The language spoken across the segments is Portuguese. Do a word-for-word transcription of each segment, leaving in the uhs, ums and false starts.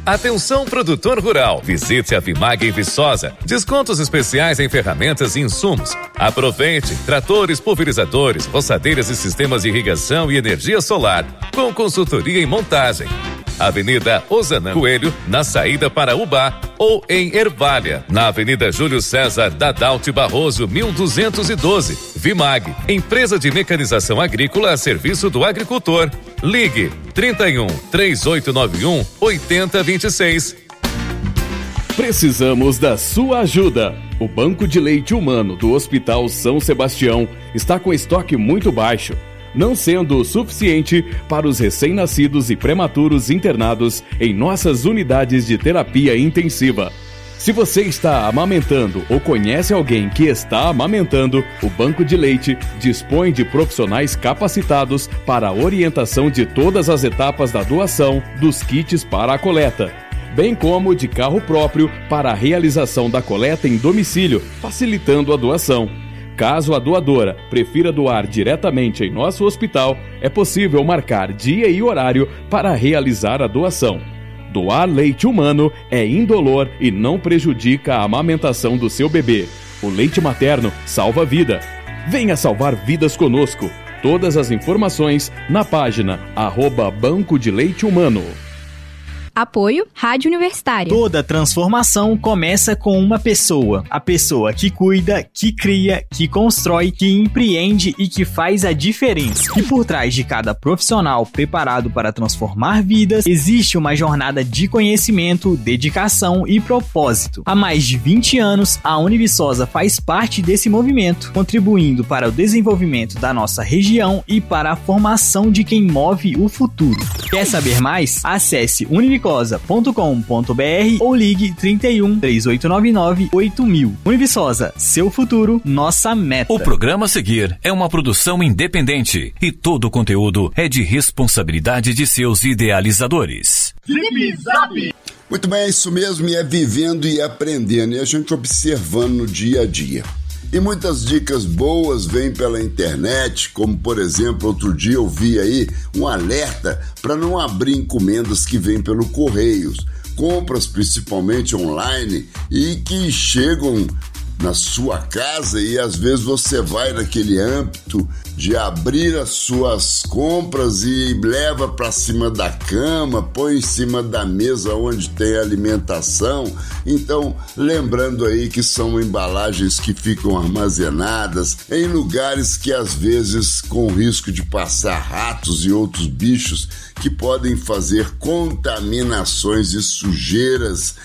Atenção, produtor rural. Visite a Vimag em Viçosa. Descontos especiais em ferramentas e insumos. Aproveite. Tratores, pulverizadores, roçadeiras e sistemas de irrigação e energia solar. Com consultoria em montagem. Avenida Ozanam Coelho, na saída para Ubá, ou em Ervalha, na Avenida Júlio César Dadalti Barroso, mil duzentos e doze. Vimag, empresa de mecanização agrícola a serviço do agricultor. Ligue trinta e um, três oito nove um, oito zero dois seis. Precisamos da sua ajuda. O Banco de Leite Humano do Hospital São Sebastião está com estoque muito baixo, não sendo o suficiente para os recém-nascidos e prematuros internados em nossas unidades de terapia intensiva. Se você está amamentando ou conhece alguém que está amamentando, o Banco de Leite dispõe de profissionais capacitados para a orientação de todas as etapas da doação dos kits para a coleta, bem como de carro próprio para a realização da coleta em domicílio, facilitando a doação. Caso a doadora prefira doar diretamente em nosso hospital, é possível marcar dia e horário para realizar a doação. Doar leite humano é indolor e não prejudica a amamentação do seu bebê. O leite materno salva a vida. Venha salvar vidas conosco. Todas as informações na página arroba Banco de Leite Humano. Apoio Rádio Universitária. Toda transformação começa com uma pessoa. A pessoa que cuida, que cria, que constrói, que empreende e que faz a diferença. E por trás de cada profissional preparado para transformar vidas, existe uma jornada de conhecimento, dedicação e propósito. Há mais de vinte anos, a Univiçosa faz parte desse movimento, contribuindo para o desenvolvimento da nossa região e para a formação de quem move o futuro. Quer saber mais? Acesse univicosa ponto com ponto b r ou ligue trinta e um, três oito nove nove, oito mil. Univiçosa, seu futuro, nossa meta. O programa a seguir é uma produção independente e todo o conteúdo é de responsabilidade de seus idealizadores. Zip Zap! Muito bem, é isso mesmo, e é vivendo e aprendendo, e a gente observando no dia a dia. E muitas dicas boas vêm pela internet, como por exemplo, outro dia eu vi aí um alerta para não abrir encomendas que vêm pelo Correios, compras principalmente online e que chegam na sua casa e às vezes você vai naquele âmbito de abrir as suas compras e leva para cima da cama, põe em cima da mesa onde tem alimentação. Então, lembrando aí que são embalagens que ficam armazenadas em lugares que às vezes com risco de passar ratos e outros bichos que podem fazer contaminações e sujeiras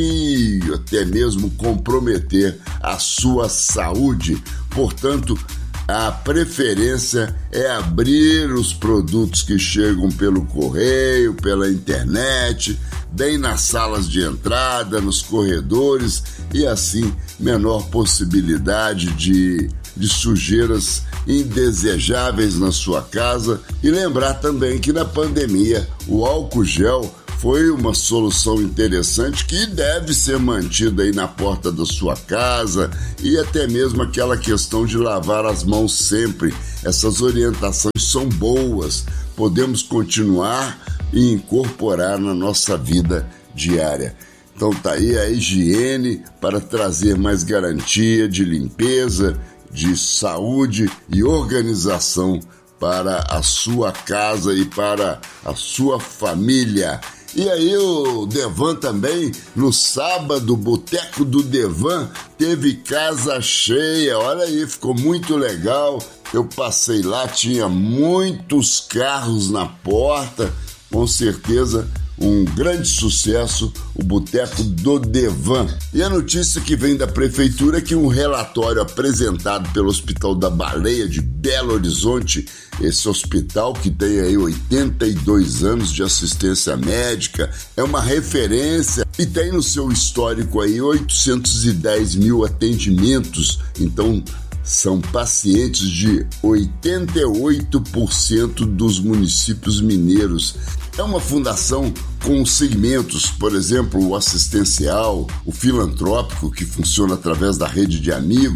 e até mesmo comprometer a sua saúde. Portanto, a preferência é abrir os produtos que chegam pelo correio, pela internet, bem nas salas de entrada, nos corredores, e assim menor possibilidade de, de sujeiras indesejáveis na sua casa. E lembrar também que na pandemia o álcool gel foi uma solução interessante que deve ser mantida aí na porta da sua casa, e até mesmo aquela questão de lavar as mãos sempre. Essas orientações são boas, podemos continuar e incorporar na nossa vida diária. Então tá aí a higiene para trazer mais garantia de limpeza, de saúde e organização para a sua casa e para a sua família. E aí o Devan também, no sábado, o Boteco do Devan teve casa cheia, olha aí, ficou muito legal. Eu passei lá, tinha muitos carros na porta, com certeza um grande sucesso, o Boteco do Devan. E a notícia que vem da prefeitura é que um relatório apresentado pelo Hospital da Baleia de Belo Horizonte, esse hospital que tem aí oitenta e dois anos de assistência médica, é uma referência e tem no seu histórico aí oitocentos e dez mil atendimentos. Então, são pacientes de oitenta e oito por cento dos municípios mineiros. É uma fundação com segmentos, por exemplo, o assistencial, o filantrópico, que funciona através da rede de amigos,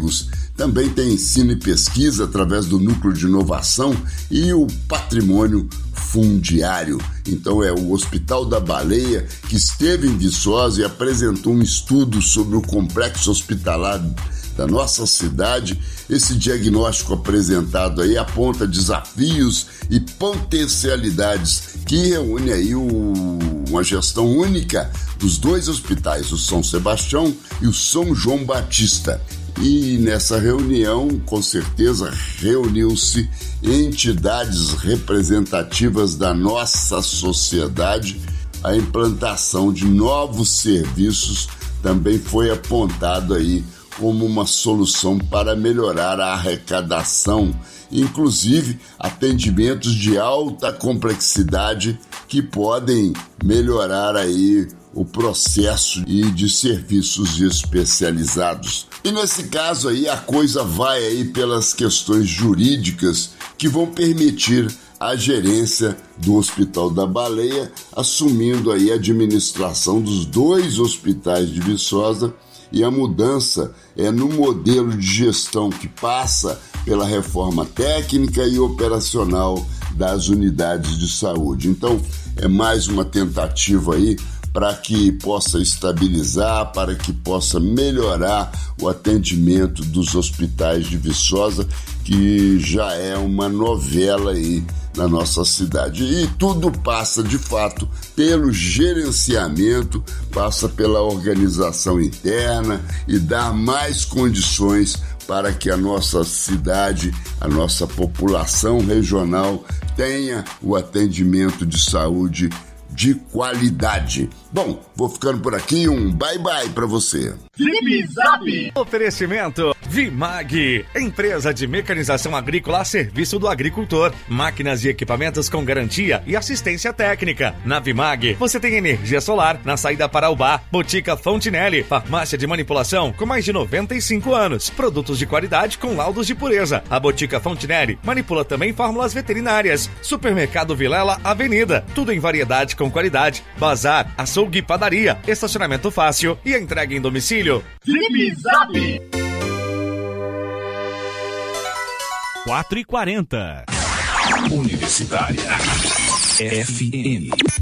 Também tem ensino e pesquisa através do Núcleo de Inovação e o Patrimônio Fundiário. Então é o Hospital da Baleia que esteve em Viçosa e apresentou um estudo sobre o complexo hospitalar da nossa cidade. Esse diagnóstico apresentado aí aponta desafios e potencialidades que reúne aí o, uma gestão única dos dois hospitais, o São Sebastião e o São João Batista. E nessa reunião, com certeza, reuniu-se entidades representativas da nossa sociedade. A implantação de novos serviços também foi apontado aí como uma solução para melhorar a arrecadação, inclusive atendimentos de alta complexidade que podem melhorar aí o processo e de serviços especializados. E nesse caso aí a coisa vai aí pelas questões jurídicas que vão permitir a gerência do Hospital da Baleia assumindo aí a administração dos dois hospitais de Viçosa. E a mudança é no modelo de gestão que passa pela reforma técnica e operacional das unidades de saúde. Então, é mais uma tentativa aí para que possa estabilizar, para que possa melhorar o atendimento dos hospitais de Viçosa, que já é uma novela aí na nossa cidade. E tudo passa, de fato, pelo gerenciamento, passa pela organização interna e dar mais condições para que a nossa cidade, a nossa população regional tenha o atendimento de saúde de qualidade. Bom, vou ficando por aqui, um bye-bye para você. Zip Zap. Oferecimento Vimag, empresa de mecanização agrícola a serviço do agricultor. Máquinas e equipamentos com garantia e assistência técnica. Na Vimag, você tem energia solar na saída para Ubá. Botica Fontinelli, farmácia de manipulação com mais de noventa e cinco anos. Produtos de qualidade com laudos de pureza. A Botica Fontinelli manipula também fórmulas veterinárias. Supermercado Vilela Avenida, tudo em variedade com qualidade. Bazar, açougue e padaria, estacionamento fácil e entrega em domicílio. Zip Zap. quatro e quarenta. Universitária F M.